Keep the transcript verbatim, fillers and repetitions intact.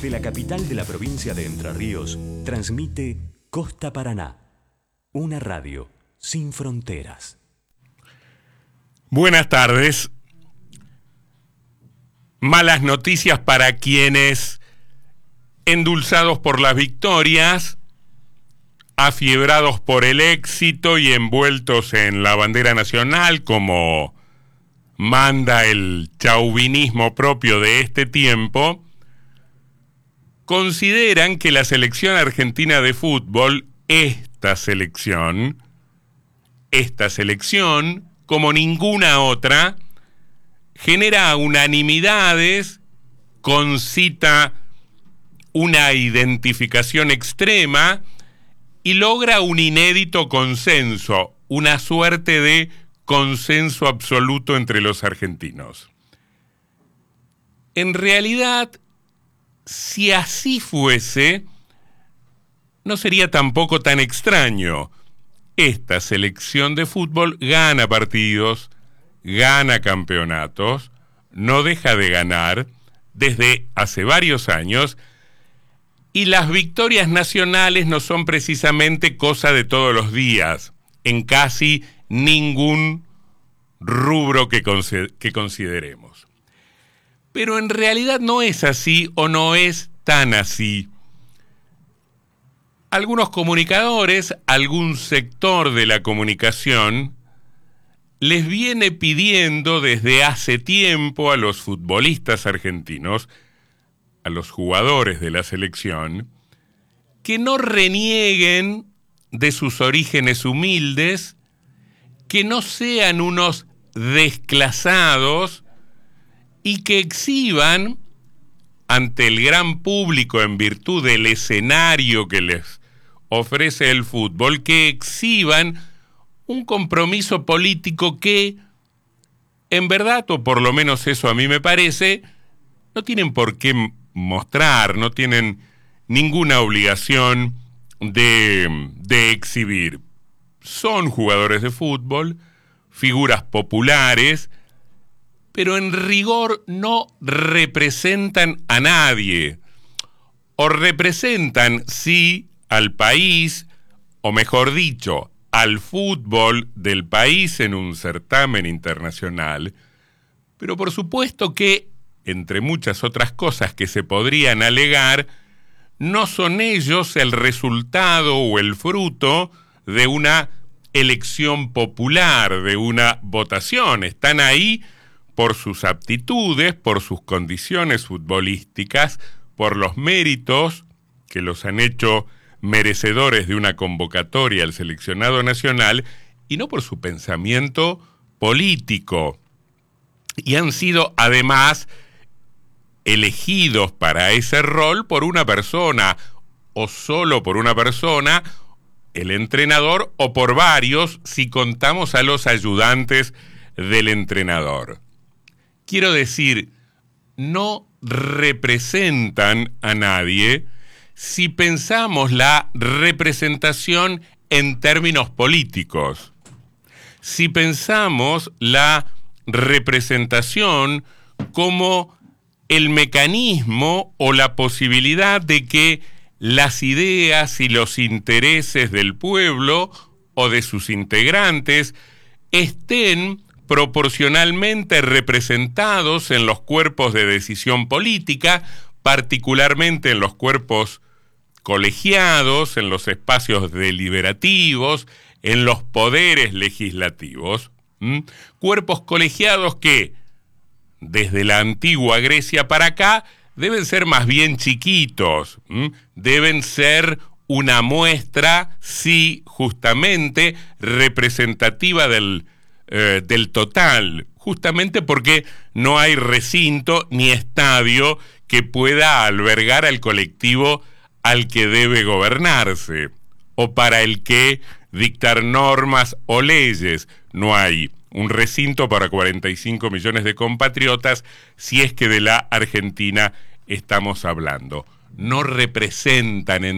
Desde la capital de la provincia de Entre Ríos, transmite Costa Paraná, una radio sin fronteras. Buenas tardes. Malas noticias para quienes, endulzados por las victorias, afiebrados por el éxito y envueltos en la bandera nacional, como manda el chauvinismo propio de este tiempo, consideran que la selección argentina de fútbol, esta selección, esta selección, como ninguna otra, genera unanimidades, concita una identificación extrema y logra un inédito consenso, una suerte de consenso absoluto entre los argentinos. En realidad, si así fuese, no sería tampoco tan extraño. Esta selección de fútbol gana partidos, gana campeonatos, no deja de ganar desde hace varios años, y las victorias nacionales no son precisamente cosa de todos los días, en casi ningún rubro que, consider- que consideremos. Pero en realidad no es así o no es tan así. Algunos comunicadores, algún sector de la comunicación, les viene pidiendo desde hace tiempo a los futbolistas argentinos, a los jugadores de la selección, que no renieguen de sus orígenes humildes, que no sean unos desclasados y que exhiban ante el gran público, en virtud del escenario que les ofrece el fútbol, que exhiban un compromiso político que, en verdad, o por lo menos eso a mí me parece, no tienen por qué mostrar, no tienen ninguna obligación de, de exhibir. Son jugadores de fútbol, figuras populares, pero en rigor no representan a nadie, o representan, sí, al país, o mejor dicho, al fútbol del país en un certamen internacional, pero por supuesto que, entre muchas otras cosas que se podrían alegar, no son ellos el resultado o el fruto de una elección popular, de una votación. Están ahí por sus aptitudes, por sus condiciones futbolísticas, por los méritos que los han hecho merecedores de una convocatoria al seleccionado nacional, y no por su pensamiento político. Y han sido, además, elegidos para ese rol por una persona, o solo por una persona, el entrenador, o por varios, si contamos a los ayudantes del entrenador. Quiero decir, no representan a nadie si pensamos la representación en términos políticos. Si pensamos la representación como el mecanismo o la posibilidad de que las ideas y los intereses del pueblo o de sus integrantes estén proporcionalmente representados en los cuerpos de decisión política, particularmente en los cuerpos colegiados, en los espacios deliberativos, en los poderes legislativos. ¿Mm? Cuerpos colegiados que, desde la antigua Grecia para acá, deben ser más bien chiquitos, ¿Mm? deben ser una muestra, sí, justamente, representativa del Eh, del total, justamente porque no hay recinto ni estadio que pueda albergar al colectivo al que debe gobernarse, o para el que dictar normas o leyes. No hay un recinto para cuarenta y cinco millones de compatriotas, si es que de la Argentina estamos hablando. No representan en